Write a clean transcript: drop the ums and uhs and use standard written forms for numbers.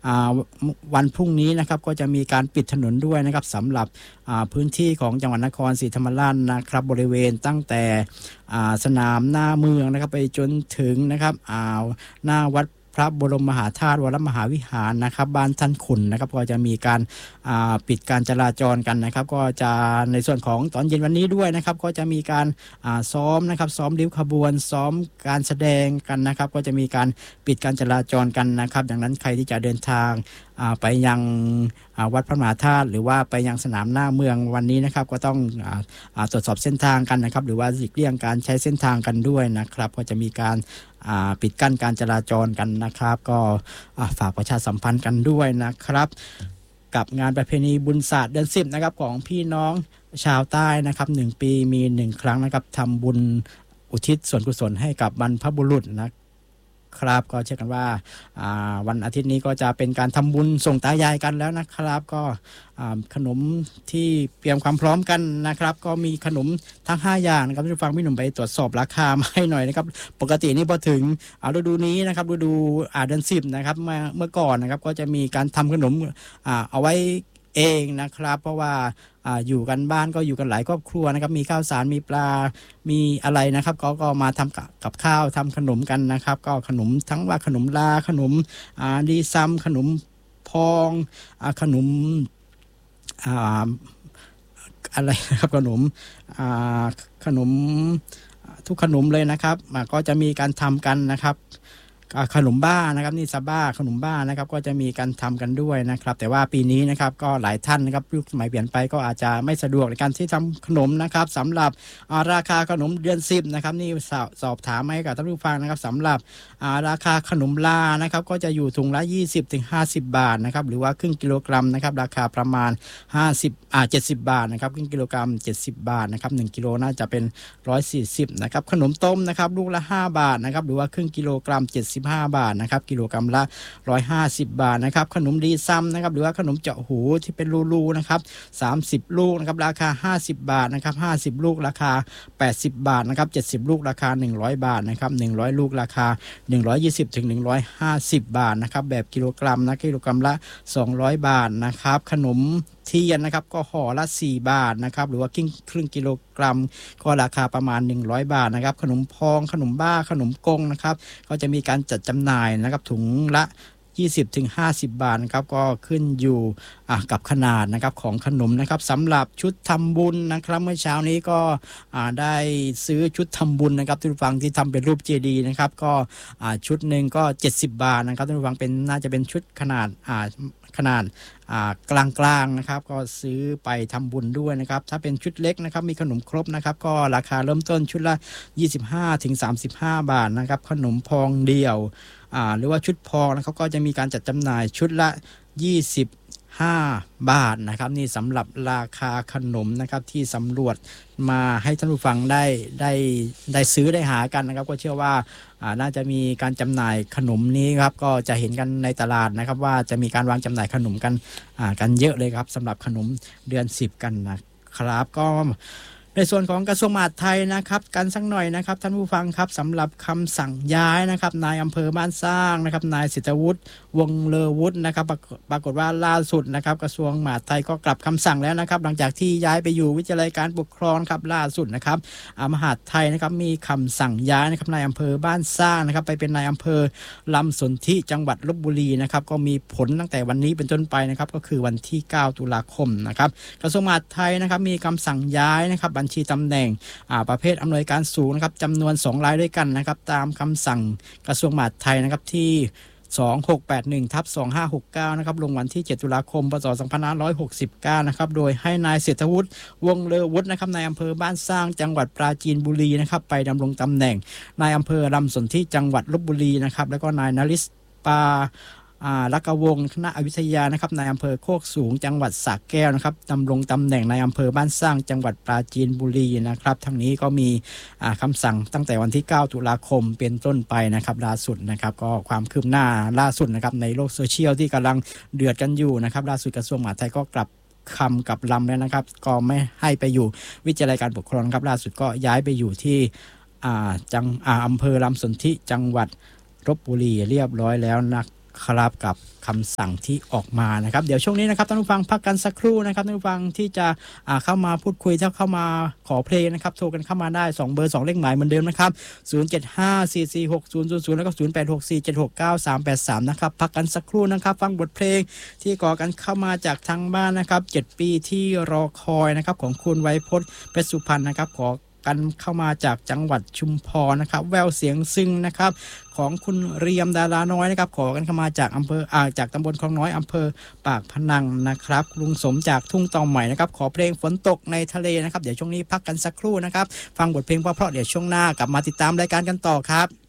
วันพรุ่งนี้นะครับก็จะมีการปิดถนนด้วยนะครับสำหรับพื้นที่ของจังหวัดนครศรีธรรมราชนะครับบริเวณตั้งแต่สนามหน้าเมืองนะครับไปจนถึงนะครับหน้าวัดพระบรมมหาธาตุวรมหาวิหารนะครับบ้านท่านขุนนะครับก็จะมีการปิดการจราจรกันนะครับก็จะในส่วนของตอนเย็นวันนี้ด้วยนะครับก็จะมีการซ้อมนะครับซ้อมริ้วขบวนซ้อมการแสดงกันนะครับก็จะมีการปิดการจราจรกันนะครับดังนั้นใครที่จะเดินทางไปยังวัดพระมหาธาตุหรือว่าไปยังสนามหน้าเมืองวันนี้นะครับก็ต้องตรวจสอบเส้นทางกันนะครับหรือว่าหลีกเลี่ยงการใช้เส้นทางกันด้วยนะครับก็จะมีการปิดกั้นการจราจรกันนะครับก็ฝากประชาสัมพันธ์กันด้วยนะครับกับงานประเพณีบุญศาสตร์เดือน10นะครับของพี่น้องชาวใต้นะครับ1ปีมี1ครั้งนะครับทำบุญอุทิศส่วนกุศลให้กับบรรพบุรุษนะครับก็เชื่อกันว่าวันอาทิตย์นี้ก็จะเป็นการทำบุญส่งตายายกันแล้วนะครับก็ขนมที่เตรียมความพร้อมกันนะครับก็มีขนมทั้ง5อย่างนะครับที่ฟังพี่หนุ่มไปตรวจสอบราคามาให้หน่อยนะครับปกตินี่พอถึงฤดูนี้นะครับฤดูเดือน10นะครับเมื่อก่อนนะครับก็จะมีการทำขนมเอาไว้เองนะครับเพราะว่าอยู่กันบ้านก็อยู่กันหลายครอบครัวนะครับมีข้าวสารมีปลามีอะไรนะครับก็มาทำกับข้าวทำขนมกันนะครับก็ขนมทั้งว่าขนมลาขนมดีซัมขนมพองขนมอะไรนะครับขนมทุกขนมเลยนะครับก็จะมีการทำกันนะครับขนมบ้านะครับนี่ซาบ้าขนมบ้านะครับก็จะมีการทำกันด้วยนะครับแต่ว่าปีนี้นะครับก็หลายท่านนะครับยุคสมัยเปลี่ยนไปก็อาจจะไม่สะดวกในการที่ทำขนมนะครับสำหรับราคาขนมเดือน10นะครับนี่สอบถามให้กับท่านผู้ฟังนะครับสำหรับราคาขนมลานะครับก็จะอยู่ถุงละ 20-50 บาทนะครับหรือว่าครึ่งกิโลกรัมนะครับราคาประมาณ70 บาทนะครับครึ่งกิโลกรัม70 บาทนะครับ1กิโลน่าจะเป็น140นะครับขนมต้มนะครับลูกละ5 บาทนะครับหรือว่าครึ่งกิโลกรัม75 บาทนะครับกิโลกรัมละ150 บาทนะครับขนมดีซัมนะครับหรือว่าขนมเจาะหูที่เป็นรูๆนะครับ30 ลูกนะครับราคา50 บาทนะครับ50 ลูกราคา80 บาทนะครับ70 ลูกราคา100 บาทนะครับ100 ลูกราคา120-150 บาทนะครับแบบกิโลกรัมนะกิโลกรัมละ200 บาทนะครับขนมเทียนนะครับก็ห่อละ4 บาทนะครับหรือว่าครึ่งกิโลกรัมก็ราคาประมาณ100 บาทนะครับขนมพองขนมบ้าขนมกงนะครับก็จะมีการจัดจำหน่ายนะครับถุงละ20-50 บาทนะครับก็ขึ้นอยู่กับขนาดนะครับของขนมนะครับสำหรับชุดทำบุญนะครับเมื่อเช้านี้ก็ได้ซื้อชุดทำบุญนะครับทุกฟังที่ทำเป็นรูปเจดีย์นะครับก็ชุดหนึ่งก็70 บาทนะครับทุกฟังเป็นน่าจะเป็นชุดขนาดกลางๆนะครับก็ซื้อไปทำบุญด้วยนะครับถ้าเป็นชุดเล็กนะครับมีขนมครบนะครับก็ราคาเริ่มต้นชุดละ25-35 บาทนะครับขนมพองเดี่ยวหรือว่าชุดพองนะครับก็จะมีการจัดจำหน่ายชุดละ25 บาทนะครับนี่สำหรับราคาขนมนะครับที่สำรวจมาให้ท่านผู้ฟังได้ซื้อได้หากันนะครับก็เชื่อว่าน่าจะมีการจำหน่ายขนมนี้ครับก็จะเห็นกันในตลาดนะครับว่าจะมีการวางจำหน่ายขนมกันเยอะเลยครับสำหรับขนมเดือน10กันนะครับก็ในส่วนของกระทรวงมหาดไทยนะครับกันสักหน่อยนะครับท่านผู้ฟังครับสำหรับคำสั่งย้ายนะครับนายอำเภอบ้านสร้างนะครับนายสิทธวุฒิวงเลอวุฒินะครับปรากฏว่าล่าสุดนะครับกระทรวงมหาดไทยก็กลับคำสั่งแล้วนะครับหลังจากที่ย้ายไปอยู่วิทยาลัยการปกครองครับล่าสุดนะครับมหาดไทยนะครับมีคำสั่งย้ายนะครับนายอำเภอบ้านสร้างนะครับไปเป็นนายอำเภอลำสนธิจังหวัดลพบุรีนะครับก็มีผลตั้งแต่วันนี้เป็นต้นไปนะครับก็คือวันที่9 ตุลาคมนะครับกระทรวงมหาดไทยนะครับมีคำสั่งย้ายนะครับบัญชีตำแหน่งประเภทอำนวยการสูงนะครับจำนวน2 รายด้วยกันนะครับตามคำสั่งกระทรวงมหาดไทยนะครับที่2681/2569นะครับลงวันที่7 ตุลาคม พ.ศ. 2569นะครับโดยให้นายเศรษฐวุฒิวงเลอวุฒินะครับนายอำเภอบ้านสร้างจังหวัดปราจีนบุรีนะครับไปดำรงตำแหน่งนายอำเภอลำสนธิจังหวัดลพบุรีนะครับแล้วก็นายนฤปาลักวงศ์คณะอยุธยานะครับนายอำเภอโคกสูงจังหวัดสระแก้วนะครับดำรงตำแหน่งนายอำเภอบ้านสร้างจังหวัดปราจีนบุรีนะครับทั้งนี้ก็มีคำสั่งตั้งแต่วันที่9 ตุลาคมเป็นต้นไปนะครับล่าสุดนะครับก็ความคืบหน้าล่าสุดนะครับในโลกโซเชียลที่กำลังเดือดกันอยู่นะครับล่าสุดกระทรวงมหาดไทยก็กลับคำกับลำแล้วนะครับก็ไม่ให้ไปอยู่วิทยาลัยการปกครองครับล่าสุดก็ย้ายไปอยู่ที่อำเภอลำสนธิจังหวัดลพบุรีเรียบร้อยแล้วนะคครับกับคำสั่งที่ออกมานะครับเดี๋ยวช่วงนี้นะครับท่านผู้ฟังพักกันสักครู่นะครับท่านผู้ฟังที่จะเข้ามาพูดคุยถ้าเข้ามาขอเพลงนะครับโทรกันเข้ามาได้2เบอร์2เลขหมายเหมือนเดิมนะครับ07544600แล้วก็0864769383นะครับพักกันสักครู่นะครับฟังบทเพลงที่ก่อกันเข้ามาจากทางบ้านนะครับ7ปีที่รอคอยนะครับของคุณไวยพจน์เพชรสุพรรณนะครับขอกันเข้ามาจากจังหวัดชุมพรนะครับแววเสียงซึ้งนะครับของคุณเรียมดาราน้อยนะครับขอกันเข้ามาจากจากตำบลคลองน้อยอำเภอปากพนังนะครับลุงสมจากทุ่งตองใหม่นะครับขอเพลงฝนตกในทะเลนะครับเดี๋ยวช่วงนี้พักกันสักครู่นะครับฟังบทเพลงเพราะๆเดี๋ยวช่วงหน้ากลับมาติดตามรายการกันต่อครับ